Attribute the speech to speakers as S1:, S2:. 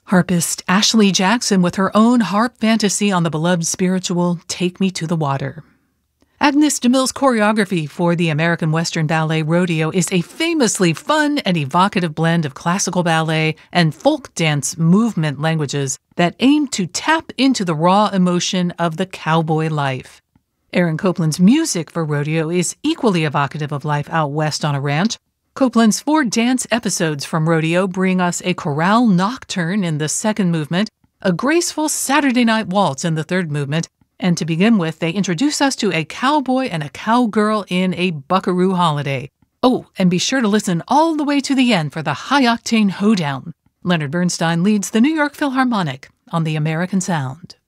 S1: Harpist Ashley Jackson with her own harp fantasy on the beloved spiritual Take Me to the Water. Agnes DeMille's choreography for the American Western Ballet Rodeo is a famously fun and evocative blend of classical ballet and folk dance movement languages that aim to tap into the raw emotion of the cowboy life. Aaron Copland's music for Rodeo is equally evocative of life out west on a ranch. Copland's 4 dance episodes from Rodeo bring us a chorale nocturne in the second movement, a graceful Saturday night waltz in the third movement, and to begin with, they introduce us to a cowboy and a cowgirl in a buckaroo holiday. Oh, and be sure to listen all the way to the end for the high-octane hoedown. Leonard Bernstein leads the New York Philharmonic on the American Sound.